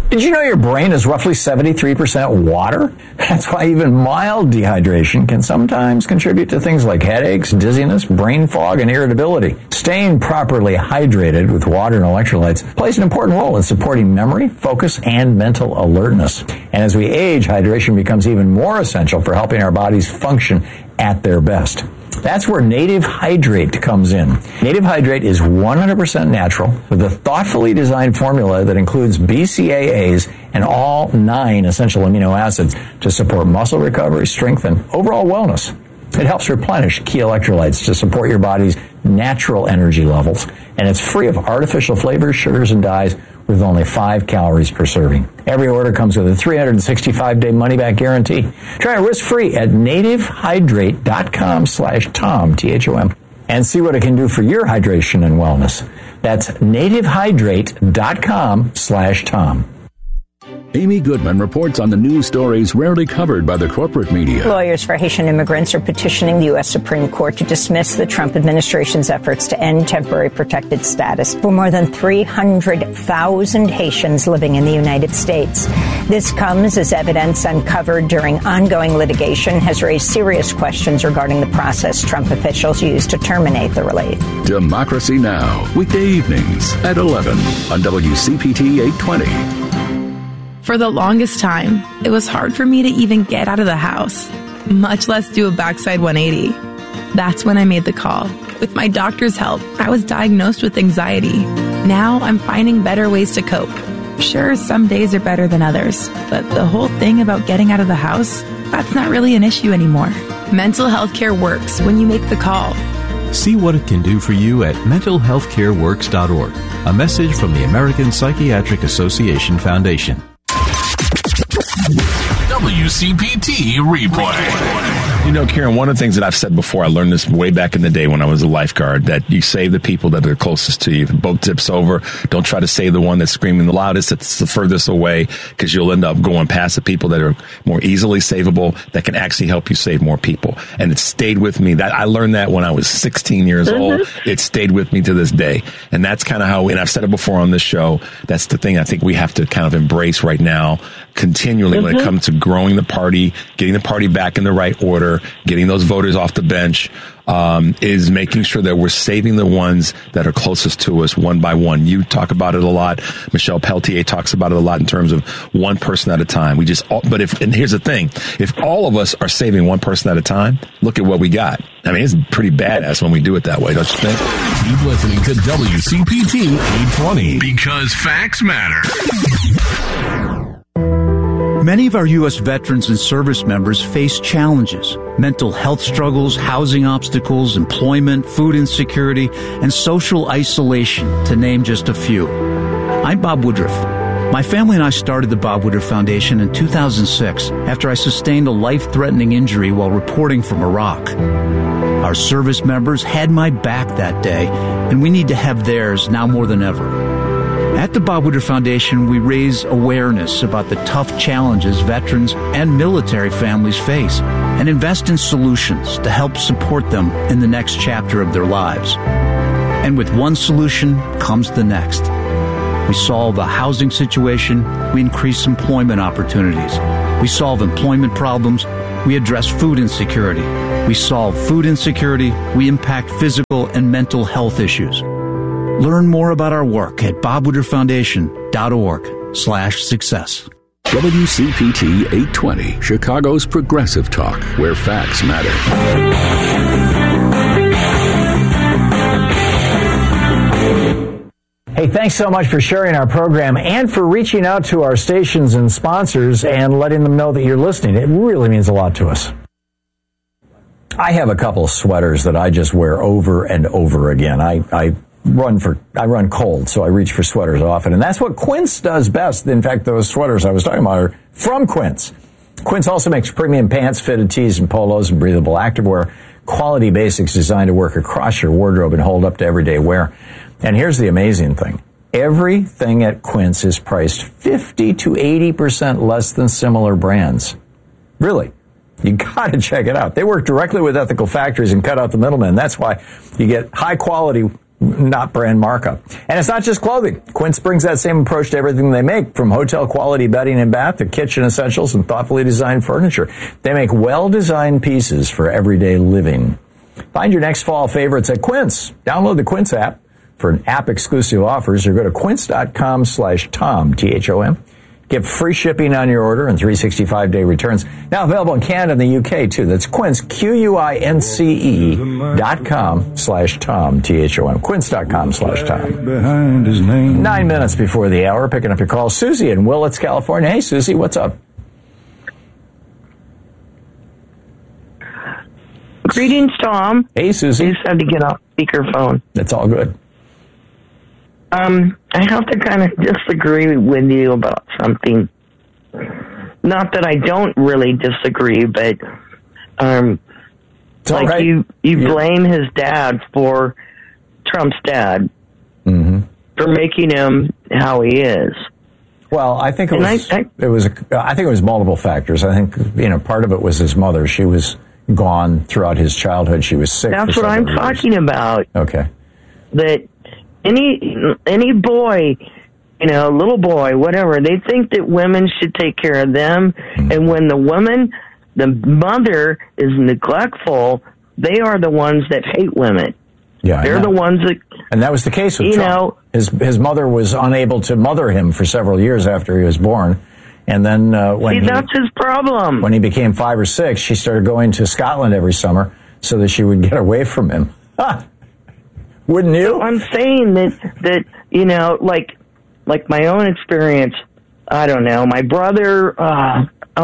Did you know your brain is roughly 73% water? That's why even mild dehydration can sometimes contribute to things like headaches, dizziness, brain fog, and irritability. Staying properly hydrated with water and electrolytes plays an important role in supporting memory, focus, and mental alertness. And as we age, hydration becomes even more essential for helping our bodies function at their best. That's where Native Hydrate comes in. Native Hydrate is 100% natural with a thoughtfully designed formula that includes BCAAs and all 9 essential amino acids to support muscle recovery, strength, and overall wellness. It helps replenish key electrolytes to support your body's natural energy levels, and it's free of artificial flavors, sugars, and dyes with only 5 calories per serving. Every order comes with a 365-day money-back guarantee. Try it risk-free at nativehydrate.com/Tom, T-H-O-M, and see what it can do for your hydration and wellness. That's nativehydrate.com/Tom. Amy Goodman reports on the news stories rarely covered by the corporate media. Lawyers for Haitian immigrants are petitioning the U.S. Supreme Court to dismiss the Trump administration's efforts to end temporary protected status for more than 300,000 Haitians living in the United States. This comes as evidence uncovered during ongoing litigation has raised serious questions regarding the process Trump officials used to terminate the relief. Democracy Now!, weekday evenings at 11 on WCPT 820. For the longest time, it was hard for me to even get out of the house, much less do a backside 180. That's when I made the call. With my doctor's help, I was diagnosed with anxiety. Now I'm finding better ways to cope. Sure, some days are better than others, but the whole thing about getting out of the house, that's not really an issue anymore. Mental health care works when you make the call. See what it can do for you at mentalhealthcareworks.org. A message from the American Psychiatric Association Foundation. WCPT Replay. You know, Karen, one of the things that I've said before, I learned this way back in the day when I was a lifeguard, that you save the people that are closest to you. If the boat tips over, don't try to save the one that's screaming the loudest, that's the furthest away, because you'll end up going past the people that are more easily savable, that can actually help you save more people. And it stayed with me. That I learned that when I was 16 years old. It stayed with me to this day. And that's kind of how, and I've said it before on this show, that's the thing I think we have to kind of embrace right now, continually when it comes to growing the party, getting the party back in the right order, getting those voters off the bench, is making sure that we're saving the ones that are closest to us one by one. You talk about it a lot. Michelle Peltier talks about it a lot in terms of one person at a time. And here's the thing, if all of us are saving one person at a time, look at what we got. I mean, it's pretty badass when we do it that way, don't you think? Keep listening to WCPT 820 because facts matter. Many of our U.S. veterans and service members face challenges: mental health struggles, housing obstacles, employment, food insecurity, and social isolation, to name just a few. I'm Bob Woodruff. My family and I started the Bob Woodruff Foundation in 2006 after I sustained a life-threatening injury while reporting from Iraq. Our service members had my back that day, and we need to have theirs now more than ever. At the Bob Woodruff Foundation, we raise awareness about the tough challenges veterans and military families face and invest in solutions to help support them in the next chapter of their lives. And with one solution comes the next. We solve a housing situation, we increase employment opportunities. We solve employment problems, we address food insecurity. We solve food insecurity, we impact physical and mental health issues. Learn more about our work at bobwoodrufffoundation.org/success. WCPT 820, Chicago's progressive talk, where facts matter. Hey, thanks so much for sharing our program and for reaching out to our stations and sponsors and letting them know that you're listening. It really means a lot to us. I have a couple of sweaters that I just wear over and over again. I run cold, so I reach for sweaters often. And that's what Quince does best. In fact, those sweaters I was talking about are from Quince. Quince also makes premium pants, fitted tees, and polos, and breathable activewear. Quality basics designed to work across your wardrobe and hold up to everyday wear. And here's the amazing thing. Everything at Quince is priced 50 to 80% less than similar brands. Really. You got to check it out. They work directly with ethical factories and cut out the middlemen. That's why you get high quality not brand markup. And it's not just clothing. Quince brings that same approach to everything they make, from hotel quality bedding and bath to kitchen essentials and thoughtfully designed furniture. They make well-designed pieces for everyday living. Find your next fall favorites at Quince. Download the Quince app for app-exclusive offers, or go to quince.com/Tom, T-H-O-M. Get free shipping on your order and 365-day returns. Now available in Canada and the UK, too. That's Quince, QUINCE.com/Tom, T-H-O-M. Quince.com/Tom. 9 minutes before the hour, picking up your call. Susie in Willits, California. Hey, Susie, what's up? Greetings, Tom. Hey, Susie. I just had to get off speakerphone. That's all good. I have to kind of disagree with you about something. Not that I don't really disagree, but like right. you blame his dad for Trump's dad for making him how he is. Well, I think it was multiple factors. I think part of it was his mother. She was gone throughout his childhood. She was sick. That's what I'm talking about. Okay. That any boy, little boy, whatever, they think that women should take care of them. And when the mother is neglectful, they are the ones that hate women. Yeah, they're the ones that... And that was the case with Trump. His mother was unable to mother him for several years after he was born. And then that's his problem. When he became 5 or 6, she started going to Scotland every summer so that she would get away from him. Wouldn't you? So I'm saying that like my own experience, I don't know, my brother, I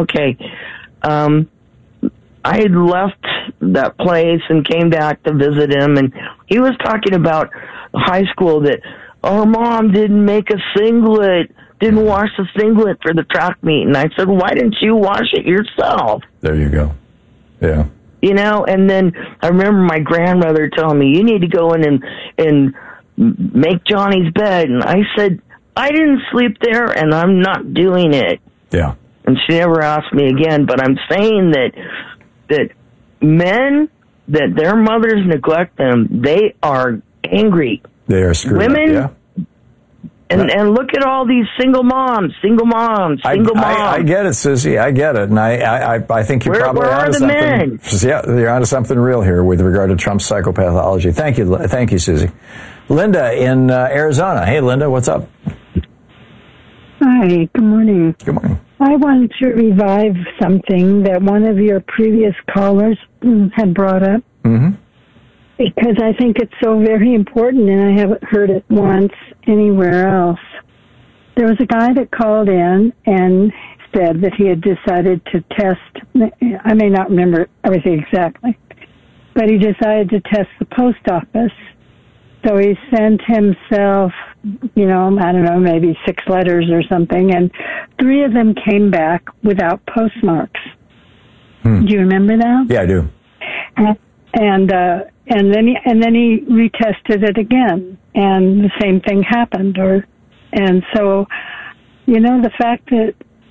had left that place and came back to visit him, and he was talking about high school that our mom didn't make a singlet, didn't wash the singlet for the track meet. And I said, why didn't you wash it yourself? There you go. Yeah. And then I remember my grandmother telling me, you need to go in and make Johnny's bed. And I said, I didn't sleep there, and I'm not doing it. Yeah. And she never asked me again. But I'm saying that men, that their mothers neglect them, they are angry. They are screwed Women, up, yeah. And look at all these single moms. I get it, Susie. I get it, and I think you're probably onto something. Men? Yeah, you're onto something real here with regard to Trump's psychopathology. Thank you, Susie. Linda in Arizona. Hey, Linda, what's up? Hi. Good morning. Good morning. I wanted to revive something that one of your previous callers had brought up. Mm-hmm. Because I think it's so very important, and I haven't heard it once anywhere else. There was a guy that called in and said that he had decided to test, I may not remember everything exactly, but he decided to test the post office. So he sent himself, I don't know, maybe 6 letters or something, and 3 of them came back without postmarks. Do you remember that? Yeah, I do. And then he retested it again, and the same thing happened. And so, the fact that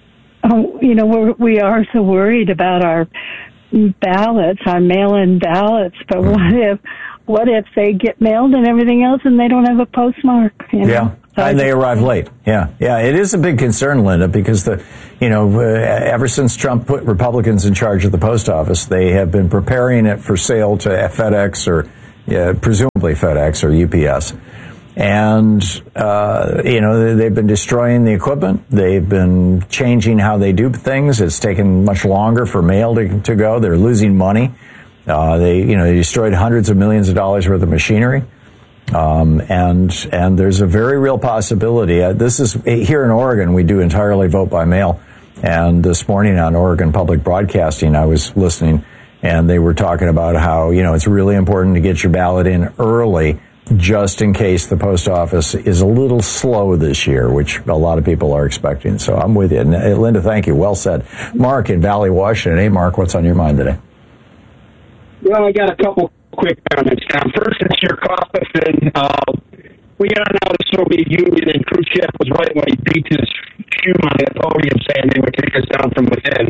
we are so worried about our ballots, our mail-in ballots, but what if they get mailed and everything else, and they don't have a postmark? Yeah. And they arrive late. Yeah. It is a big concern, Linda, because ever since Trump put Republicans in charge of the post office, they have been preparing it for sale to FedEx or presumably FedEx or UPS. And, they've been destroying the equipment. They've been changing how they do things. It's taken much longer for mail to go. They're losing money. They destroyed hundreds of millions of dollars worth of machinery. And there's a very real possibility. This is here in Oregon. We do entirely vote by mail. And this morning on Oregon Public Broadcasting, I was listening, and they were talking about how, it's really important to get your ballot in early, just in case the post office is a little slow this year, which a lot of people are expecting. So I'm with you. And, Linda, thank you. Well said. Mark in Valley, Washington. Hey, Mark, what's on your mind today? Well, I got a couple quick comments. First, it's your coffin. We got to know the Soviet Union, and Khrushchev was right when he beat his shoe on the podium saying they would take us down from within.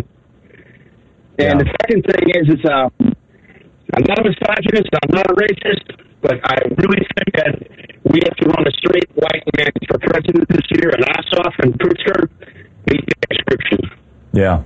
And the second thing is I'm not a misogynist, I'm not a racist, but I really think that we have to run a straight white man for president this year, and Ossoff and Pritzker meet the description. Yeah.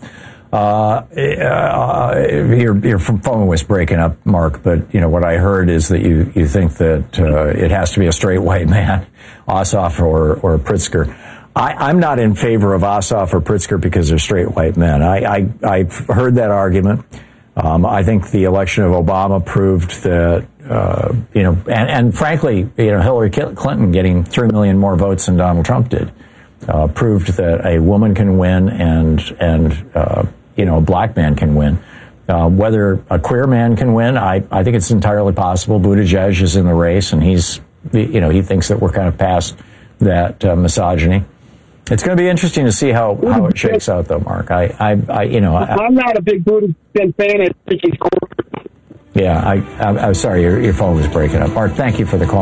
Your phone was breaking up, Mark, but what I heard is that you think that it has to be a straight white man, Ossoff or Pritzker. I'm not in favor of Ossoff or Pritzker because they're straight white men. I've heard that argument. I think the election of Obama proved that, and frankly, Hillary Clinton getting 3 million more votes than Donald Trump did, proved that a woman can win and a black man can win. Whether a queer man can win, I think it's entirely possible. Buttigieg is in the race, and he thinks that we're kind of past that misogyny. It's going to be interesting to see how it shakes out, though, Mark. I'm not a big Buttigieg fan. I think he's corporate. Yeah, I'm sorry, your phone was breaking up. Mark, thank you for the call.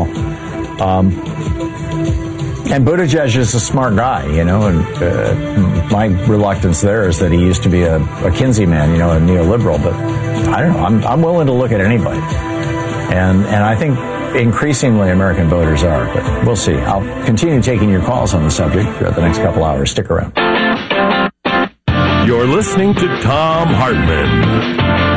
And Buttigieg is a smart guy, and my reluctance there is that he used to be a Kinsey man, a neoliberal. But I don't know. I'm willing to look at anybody, and I think increasingly American voters are. But we'll see. I'll continue taking your calls on the subject throughout the next couple hours. Stick around. You're listening to Thom Hartmann.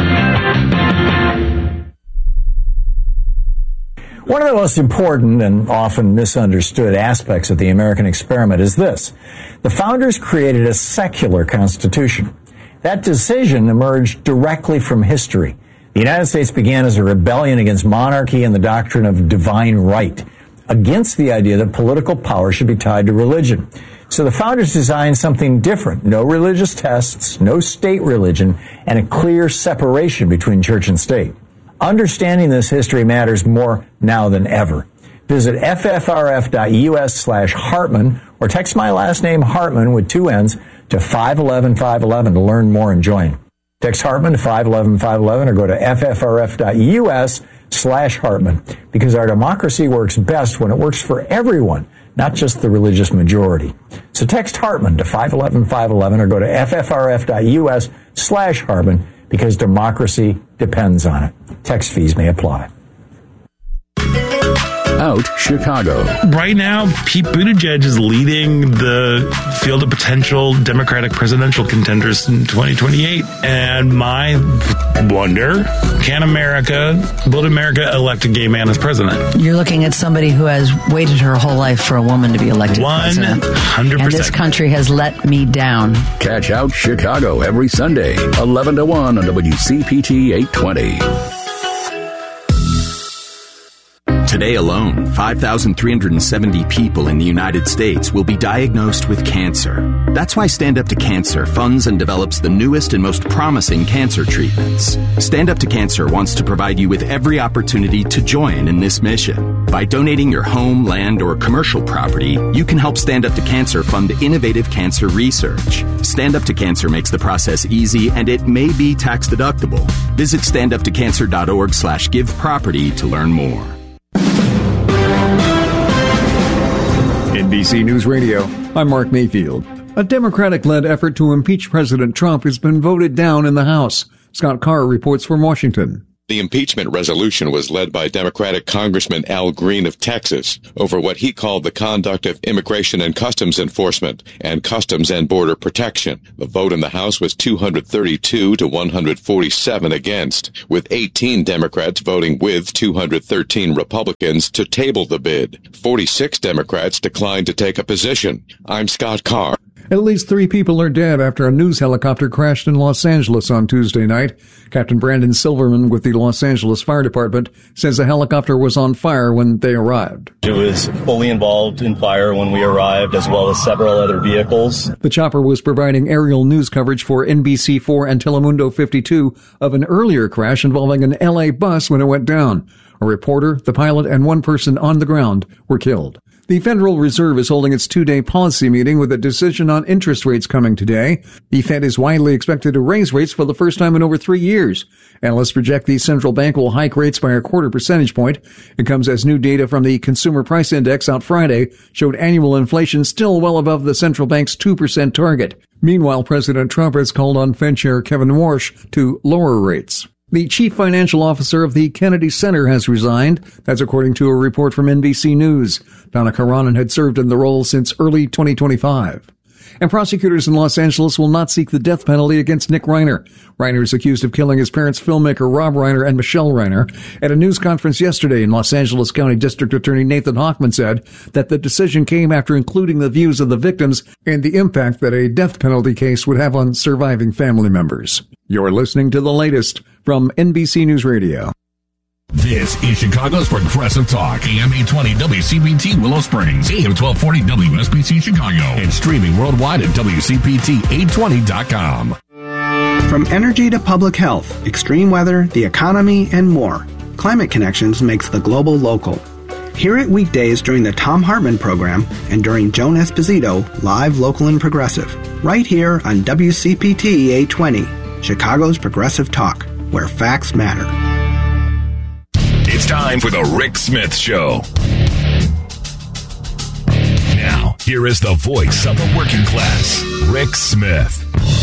One of the most important and often misunderstood aspects of the American experiment is this. The founders created a secular constitution. That decision emerged directly from history. The United States began as a rebellion against monarchy and the doctrine of divine right, against the idea that political power should be tied to religion. So the founders designed something different. No religious tests, no state religion, and a clear separation between church and state. Understanding this history matters more now than ever. Visit ffrf.us/Hartman or text my last name Hartman with 2 N's to 511-511 to learn more and join. Text Hartman to 511-511 or go to ffrf.us/Hartman because our democracy works best when it works for everyone, not just the religious majority. So text Hartman to 511-511 or go to ffrf.us/Hartman because democracy depends on it. Text fees may apply. Out Chicago. Right now, Pete Buttigieg is leading the field of potential Democratic presidential contenders in 2028. And my wonder, will America elect a gay man as president? You're looking at somebody who has waited her whole life for a woman to be elected president. 100%. And this country has let me down. Catch Out Chicago every Sunday, 11 to 1 on WCPT 820. Today alone, 5,370 people in the United States will be diagnosed with cancer. That's why Stand Up to Cancer funds and develops the newest and most promising cancer treatments. Stand Up to Cancer wants to provide you with every opportunity to join in this mission. By donating your home, land, or commercial property, you can help Stand Up to Cancer fund innovative cancer research. Stand Up to Cancer makes the process easy, and it may be tax deductible. Visit standuptocancer.org/giveproperty to learn more. NBC News Radio, I'm Mark Mayfield. A Democratic-led effort to impeach President Trump has been voted down in the House. Scott Carr reports from Washington. The impeachment resolution was led by Democratic Congressman Al Green of Texas over what he called the conduct of Immigration and Customs Enforcement and Customs and Border Protection. The vote in the House was 232 to 147 against, with 18 Democrats voting with 213 Republicans to table the bid. 46 Democrats declined to take a position. I'm Scott Carr. At least 3 people are dead after a news helicopter crashed in Los Angeles on Tuesday night. Captain Brandon Silverman with the Los Angeles Fire Department says the helicopter was on fire when they arrived. It was fully involved in fire when we arrived, as well as several other vehicles. The chopper was providing aerial news coverage for NBC4 and Telemundo 52 of an earlier crash involving an LA bus when it went down. A reporter, the pilot, and 1 person on the ground were killed. The Federal Reserve is holding its 2-day policy meeting with a decision on interest rates coming today. The Fed is widely expected to raise rates for the first time in over 3 years. Analysts project the central bank will hike rates by a 0.25 percentage point. It comes as new data from the Consumer Price Index out Friday showed annual inflation still well above the central bank's 2% target. Meanwhile, President Trump has called on Fed Chair Kevin Warsh to lower rates. The chief financial officer of the Kennedy Center has resigned. That's according to a report from NBC News. Donna Karanen had served in the role since early 2025. And prosecutors in Los Angeles will not seek the death penalty against Nick Reiner. Reiner is accused of killing his parents, filmmaker Rob Reiner and Michelle Reiner. At a news conference yesterday in Los Angeles County District Attorney Nathan Hochman said that the decision came after including the views of the victims and the impact that a death penalty case would have on surviving family members. You're listening to the latest from NBC News Radio. This is Chicago's Progressive Talk, AM 820 WCPT Willow Springs, AM 1240 WSBC Chicago, and streaming worldwide at WCPT820.com. From energy to public health, extreme weather, the economy, and more, Climate Connections makes the global local. Hear it weekdays during the Thom Hartmann program and during Joan Esposito, live, local, and progressive, right here on WCPT 820, Chicago's Progressive Talk, where facts matter. It's time for the Rick Smith Show. Now, here is the voice of the working class, Rick Smith.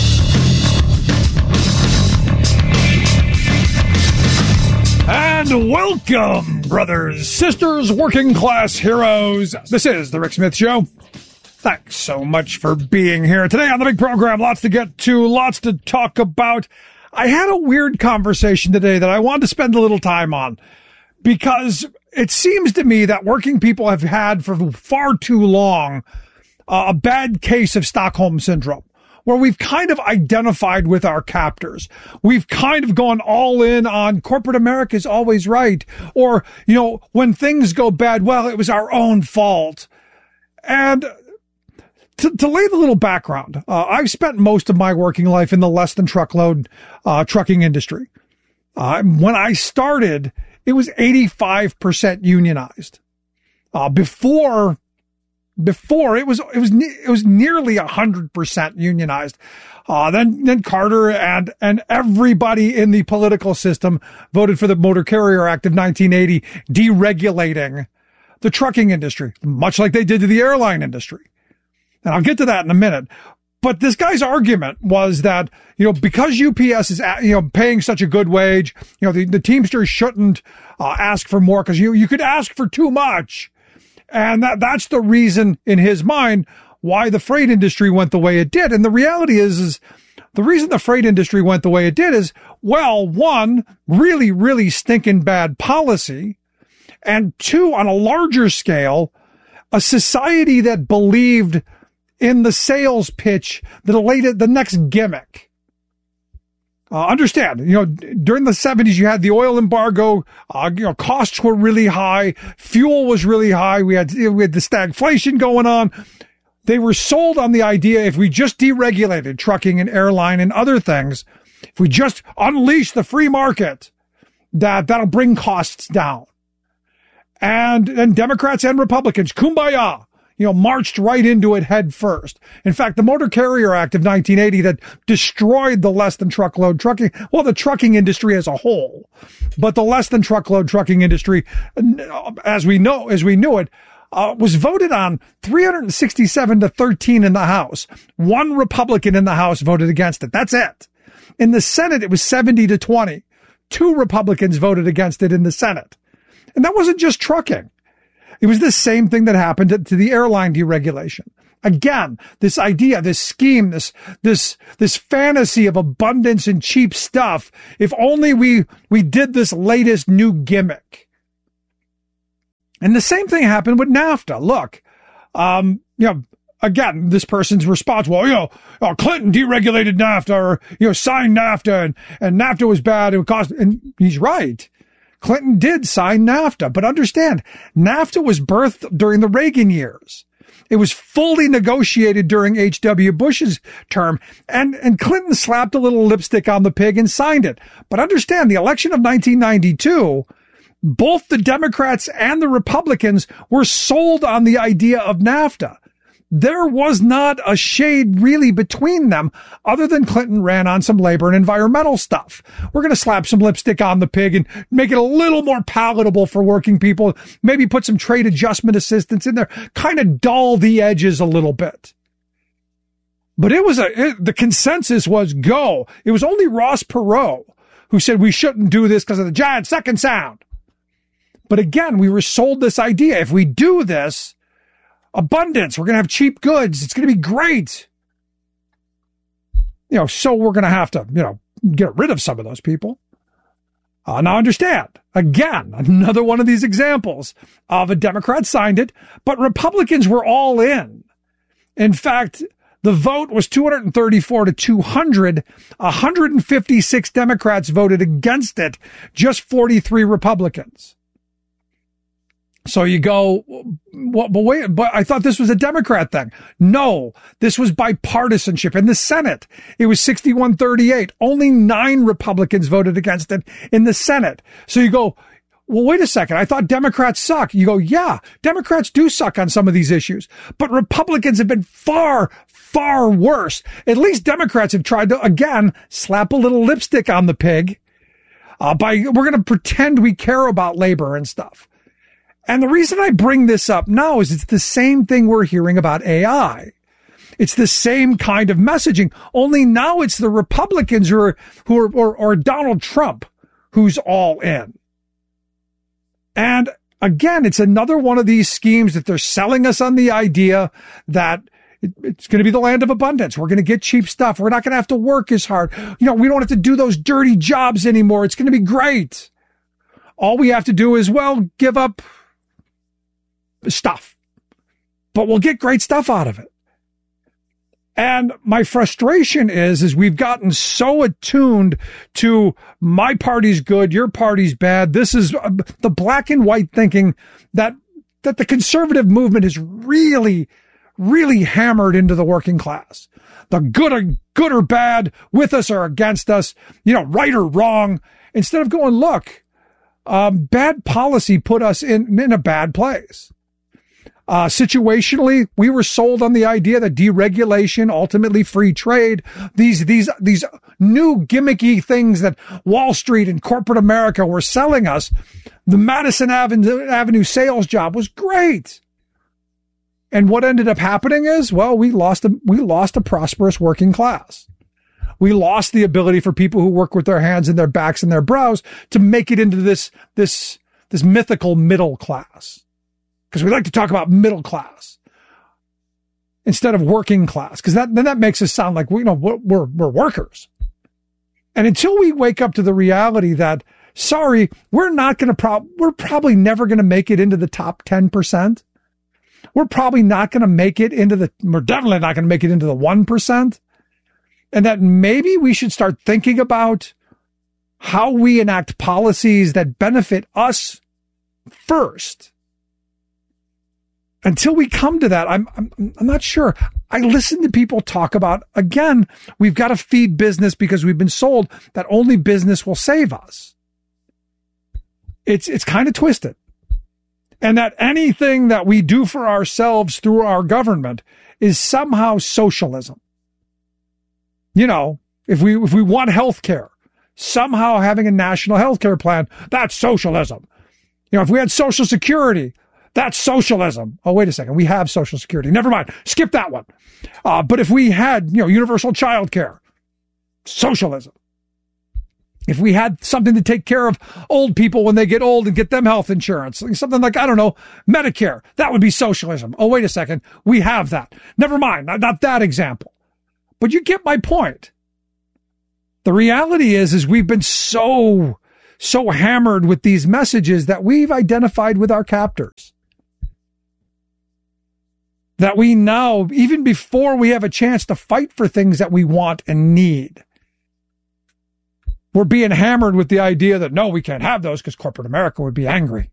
And welcome, brothers, sisters, working class heroes. This is the Rick Smith Show. Thanks so much for being here. Today on the big program, lots to get to, lots to talk about. I had a weird conversation today that I wanted to spend a little time on, because it seems to me that working people have had for far too long a bad case of Stockholm Syndrome, where we've kind of identified with our captors. We've kind of gone all in on corporate America is always right. Or, you know, when things go bad, well, it was our own fault. And to lay the little background, I've spent most of my working life in the less than truckload trucking industry. When I started, it was 85% unionized. Before it was nearly 100% unionized. Then Carter and everybody in the political system voted for the Motor Carrier Act of 1980, deregulating the trucking industry, much like they did to the airline industry. And I'll get to that in a minute. But this guy's argument was that, you know, because UPS is, paying such a good wage, the Teamsters shouldn't ask for more, because you could ask for too much. And that's the reason in his mind why the freight industry went the way it did. And the reality is the reason the freight industry went the way it did is, well, one, really, really stinking bad policy. And two, on a larger scale, a society that believed in the sales pitch, the next gimmick. Understand, during the 70s, you had the oil embargo, costs were really high, fuel was really high, we had the stagflation going on. They were sold on the idea, if we just deregulated trucking and airline and other things, if we just unleash the free market, that'll bring costs down. And Democrats and Republicans, kumbaya, marched right into it head first. In fact, the Motor Carrier Act of 1980 that destroyed the less than truckload trucking, well, the trucking industry as a whole, but the less than truckload trucking industry, as we knew it, was voted on 367 to 13 in the House. One Republican in the House voted against it. That's it. In the Senate, it was 70 to 20. 2 Republicans voted against it in the Senate. And that wasn't just trucking. It was the same thing that happened to the airline deregulation. Again, this idea, this scheme, this fantasy of abundance and cheap stuff. If only we did this latest new gimmick. And the same thing happened with NAFTA. Look, again, this person's response, well, Clinton deregulated NAFTA, or, signed NAFTA and NAFTA was bad. It would cost, and he's right. Clinton did sign NAFTA, but understand, NAFTA was birthed during the Reagan years. It was fully negotiated during H.W. Bush's term, and Clinton slapped a little lipstick on the pig and signed it. But understand, the election of 1992, both the Democrats and the Republicans were sold on the idea of NAFTA. There was not a shade really between them, other than Clinton ran on some labor and environmental stuff. We're going to slap some lipstick on the pig and make it a little more palatable for working people. Maybe put some trade adjustment assistance in there, kind of dull the edges a little bit. But the consensus was go. It was only Ross Perot who said we shouldn't do this because of the giant second sound. But again, we were sold this idea. If we do this, abundance, we're going to have cheap goods. It's going to be great. So we're going to have to, get rid of some of those people. Now understand, again, another one of these examples of a Democrat signed it, but Republicans were all in. In fact, the vote was 234 to 200. 156 Democrats voted against it, just 43 Republicans. So you go, but I thought this was a Democrat thing. No, this was bipartisanship. In the Senate, it was 61-38. Only 9 Republicans voted against it in the Senate. So you go, well, wait a second. I thought Democrats suck. You go, yeah, Democrats do suck on some of these issues, but Republicans have been far, far worse. At least Democrats have tried to, again, slap a little lipstick on the pig. We're going to pretend we care about labor and stuff. And the reason I bring this up now is it's the same thing we're hearing about AI. It's the same kind of messaging, only now it's the Republicans or Donald Trump who's all in. And again, it's another one of these schemes that they're selling us on the idea that it's going to be the land of abundance. We're going to get cheap stuff. We're not going to have to work as hard. We don't have to do those dirty jobs anymore. It's going to be great. All we have to do is, give up stuff, but we'll get great stuff out of it. And my frustration is we've gotten so attuned to my party's good, your party's bad. This is the black and white thinking that the conservative movement is really, really hammered into the working class. The good or bad, with us or against us, right or wrong, instead of going, look, bad policy put us in a bad place. Situationally, we were sold on the idea that deregulation, ultimately free trade, these new gimmicky things that Wall Street and corporate America were selling us. The Madison Avenue sales job was great. And what ended up happening is, we lost a prosperous working class. We lost the ability for people who work with their hands and their backs and their brows to make it into this mythical middle class. Because we like to talk about middle class instead of working class, because that makes us sound like we're workers. And until we wake up to the reality that, sorry, we're probably never going to make it into the top 10%. We're probably not going to make it we're definitely not going to make it into the 1%. And that maybe we should start thinking about how we enact policies that benefit us first. Until we come to that, I'm not sure. I listen to people talk about, again, we've got to feed business because we've been sold that only business will save us. It's kind of twisted. And that anything that we do for ourselves through our government is somehow socialism. If we want health care, somehow having a national health care plan, that's socialism. If we had Social Security, that's socialism. Oh, wait a second. We have Social Security. Never mind. Skip that one. But if we had, universal child care, socialism. If we had something to take care of old people when they get old and get them health insurance, something like, Medicare, that would be socialism. Oh, wait a second. We have that. Never mind. Not that example. But you get my point. The reality is we've been so hammered with these messages that we've identified with our captors. That we now, even before we have a chance to fight for things that we want and need, we're being hammered with the idea that, no, we can't have those because corporate America would be angry.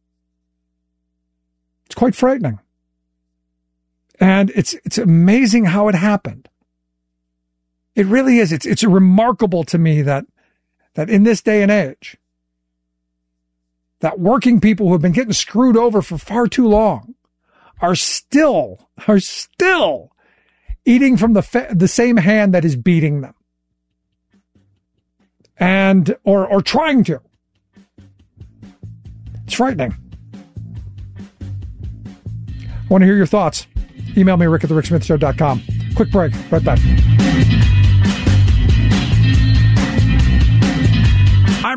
It's quite frightening. And it's amazing how it happened. It really is. It's remarkable to me that in this day and age, that working people who have been getting screwed over for far too long are still eating from the same hand that is beating them, and or trying to. It's frightening. Want to hear your thoughts? Email me, rick@thericksmithshow.com. Quick break. Right back.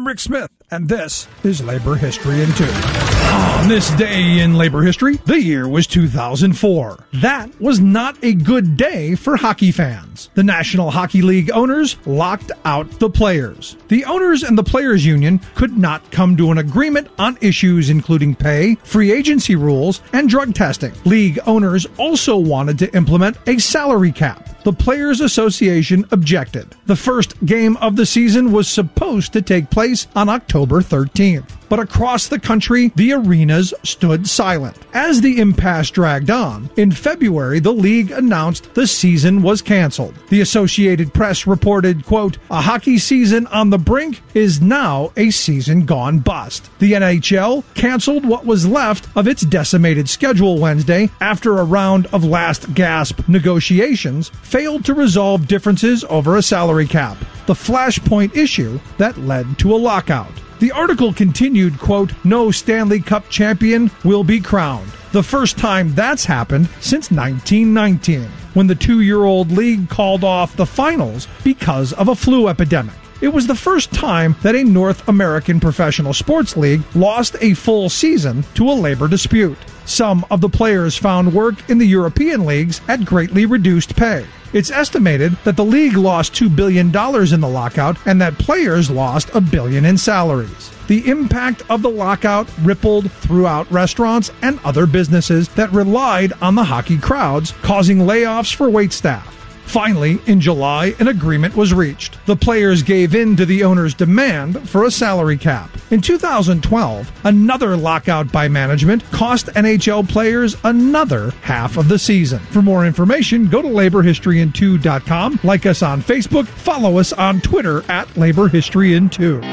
I'm Rick Smith, and this is Labor History in 2. On this day in labor history, the year was 2004. That was not a good day for hockey fans. The National Hockey League owners locked out the players. The owners and the players' union could not come to an agreement on issues including pay, free agency rules, and drug testing. League owners also wanted to implement a salary cap. The Players Association objected. The first game of the season was supposed to take place on October 13th. But across the country, the arenas stood silent. As the impasse dragged on, in February, the league announced the season was canceled. The Associated Press reported, quote, "A hockey season on the brink is now a season gone bust." The NHL canceled what was left of its decimated schedule Wednesday after a round of last gasp negotiations failed to resolve differences over a salary cap, the flashpoint issue that led to a lockout. The article continued, quote, "No Stanley Cup champion will be crowned. The first time that's happened since 1919, when the 2-year-old league called off the finals because of a flu epidemic. It was the first time that a North American professional sports league lost a full season to a labor dispute. Some of the players found work in the European leagues at greatly reduced pay. It's estimated that the league lost $2 billion in the lockout and that players lost $1 billion in salaries. The impact of the lockout rippled throughout restaurants and other businesses that relied on the hockey crowds, causing layoffs for waitstaff. Finally, in July, an agreement was reached. The players gave in to the owner's demand for a salary cap. In 2012, another lockout by management cost NHL players another half of the season. For more information, go to laborhistoryin2.com, like us on Facebook, follow us on Twitter at laborhistoryin2.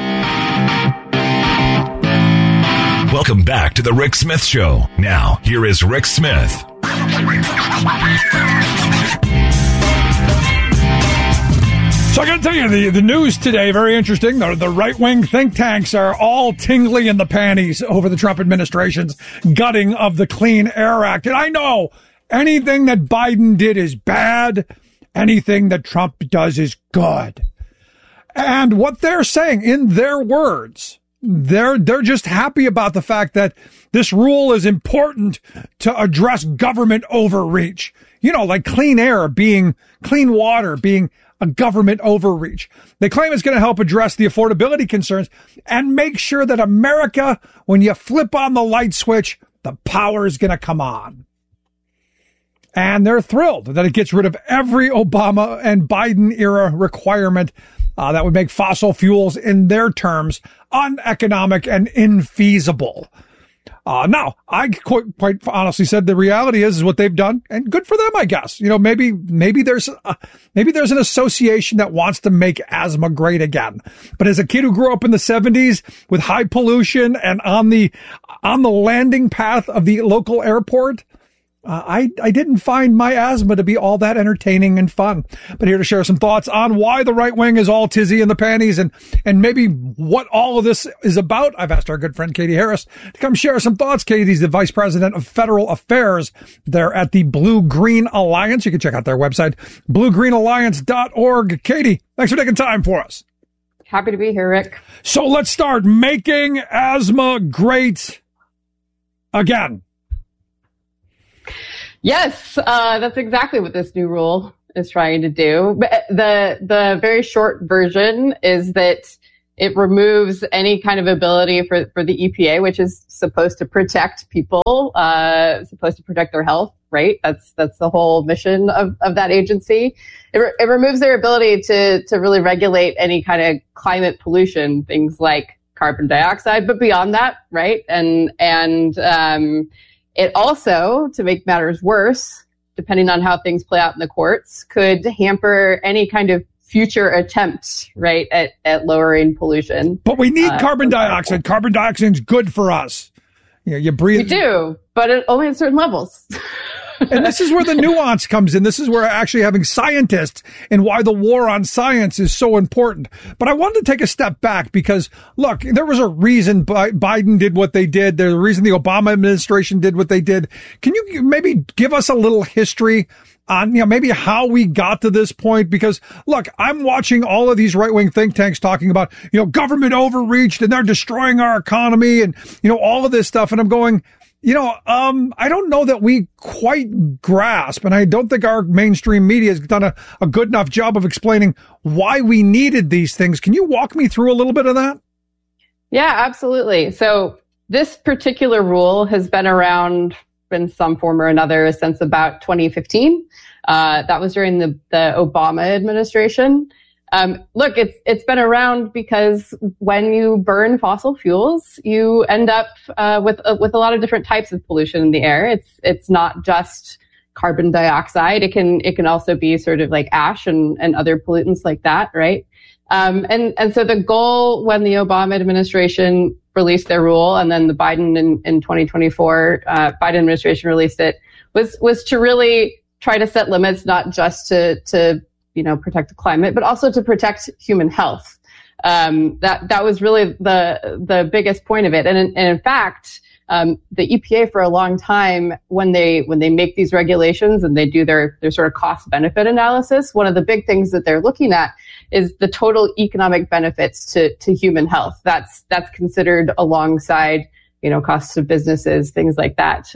Welcome back to the Rick Smith Show. Now, here is Rick Smith. So I got to tell you, the news today, very interesting. The right-wing think tanks are all tingling in the panties over the Trump administration's gutting of the Clean Air Act. And I know anything that Biden did is bad. Anything that Trump does is good. And what they're saying, in their words, they're just happy about the fact that this rule is important to address government overreach. You know, like clean air being, clean water being a government overreach. They claim it's going to help address the affordability concerns and make sure that America, when you flip on the light switch, the power is going to come on. And they're thrilled that it gets rid of every Obama and Biden era requirement that would make fossil fuels, in their terms, uneconomic and infeasible. Now, I quite honestly said the reality is what they've done, and good for them, I guess. You know, maybe there's an association that wants to make asthma great again. But as a kid who grew up in the 70s with high pollution and on the landing path of the local airport, I didn't find my asthma to be all that entertaining and fun. But here to share some thoughts on why the right wing is all tizzy in the panties and maybe what all of this is about, I've asked our good friend Katie Harris to come share some thoughts. Katie's the Vice President of Federal Affairs there at the Blue Green Alliance. You can check out their website, bluegreenalliance.org. Katie, thanks for taking time for us. Happy to be here, Rick. So let's start making asthma great again. Yes, that's exactly what this new rule is trying to do. But the very short version is that it removes any kind of ability for the EPA, which is supposed to protect people, supposed to protect their health, right? That's the whole mission of that agency. It removes their ability to really regulate any kind of climate pollution, things like carbon dioxide, but beyond that, right? And it also, to make matters worse, depending on how things play out in the courts, could hamper any kind of future attempts, right, at lowering pollution. But we need carbon dioxide. Carbon dioxide is good for us. You breathe. We do, but only at certain levels. And this is where the nuance comes in. This is where actually having scientists and why the war on science is so important. But I wanted to take a step back because, look, there was a reason Biden did what they did. There's a reason the Obama administration did what they did. Can you maybe give us a little history on, maybe how we got to this point? Because look, I'm watching all of these right-wing think tanks talking about, government overreached and they're destroying our economy and, all of this stuff. And I'm going, I don't know that we quite grasp, and I don't think our mainstream media has done a good enough job of explaining why we needed these things. Can you walk me through a little bit of that? Yeah, absolutely. So this particular rule has been around in some form or another since about 2015. That was during the Obama administration. Look, it's been around because when you burn fossil fuels, you end up with a lot of different types of pollution in the air. It's not just carbon dioxide. It can also be sort of like ash and other pollutants like that, right? And so the goal when the Obama administration released their rule, and then the Biden in 2024 Biden administration released it, was to really try to set limits, not just to protect the climate, but also to protect human health. That was really the biggest point of it. And in fact, the EPA for a long time, when they make these regulations and they do their sort of cost benefit analysis, one of the big things that they're looking at is the total economic benefits to human health. That's considered alongside, costs of businesses, things like that.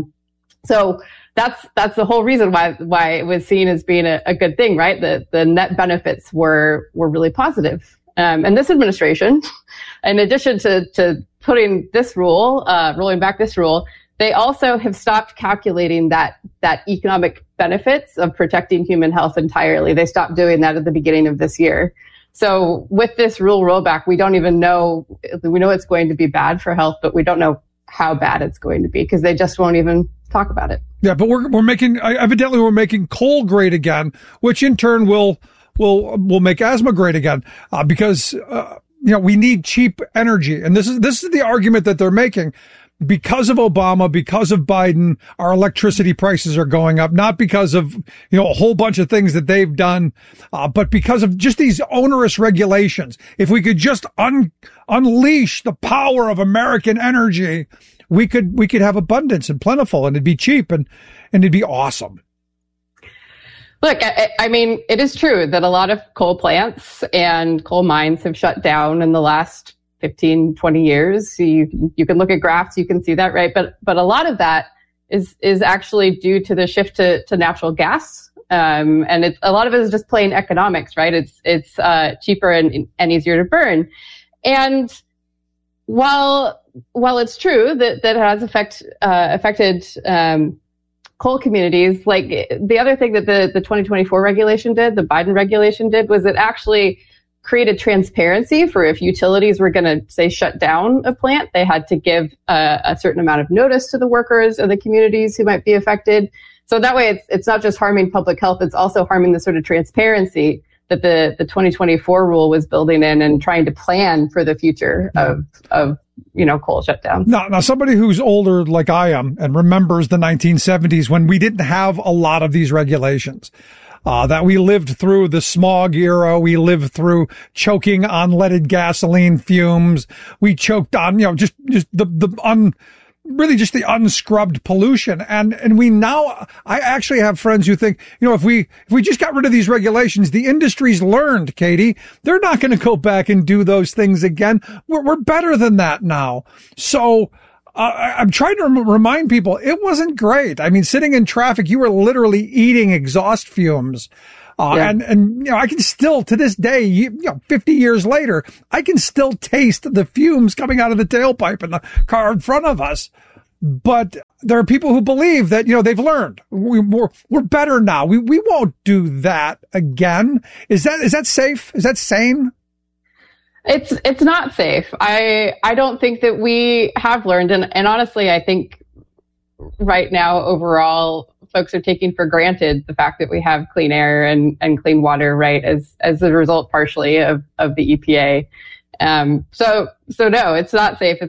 So that's the whole reason why it was seen as being a good thing, right? The net benefits were really positive. And this administration, in addition to putting this rule, rolling back this rule, they also have stopped calculating that economic benefits of protecting human health entirely. They stopped doing that at the beginning of this year. So with this rule rollback, we don't even know. We know it's going to be bad for health, but we don't know how bad it's going to be because they just won't even talk about it. Yeah, but we're making coal great again, which in turn will make asthma great again, because we need cheap energy, and this is the argument that they're making. Because of Obama, because of Biden, our electricity prices are going up, not because of, a whole bunch of things that they've done, but because of just these onerous regulations. If we could just unleash the power of American energy, we could have abundance and plentiful, and it'd be cheap and it'd be awesome. Look, I mean, it is true that a lot of coal plants and coal mines have shut down in the last 15, 20 years. You can look at graphs, you can see that, right? But a lot of that is actually due to the shift to natural gas. And a lot of it is just plain economics, right? It's cheaper and easier to burn. And while it's true that it has affected coal communities, like the other thing that the 2024 regulation did, the Biden regulation did, was it actually created transparency for if utilities were going to, say, shut down a plant, they had to give a certain amount of notice to the workers and the communities who might be affected. So that way it's not just harming public health, it's also harming the sort of transparency that the 2024 rule was building in and trying to plan for the future of coal shutdowns. Now, somebody who's older like I am and remembers the 1970s when we didn't have a lot of these regulations, that we lived through the smog era. We lived through choking on leaded gasoline fumes. We choked on, just the unscrubbed pollution. And we now, I actually have friends who think, if we just got rid of these regulations, the industry's learned, Katie, they're not going to go back and do those things again. We're better than that now. So, I'm trying to remind people it wasn't great. I mean, sitting in traffic, you were literally eating exhaust fumes. And I can still, to this day, 50 years later, I can still taste the fumes coming out of the tailpipe in the car in front of us. But there are people who believe that, they've learned. We're better now. We won't do that again. Is that safe? Is that sane? It's not safe. I don't think that we have learned. And honestly, I think right now, overall, folks are taking for granted the fact that we have clean air and clean water, right, as a result partially of the EPA. So no, it's not safe.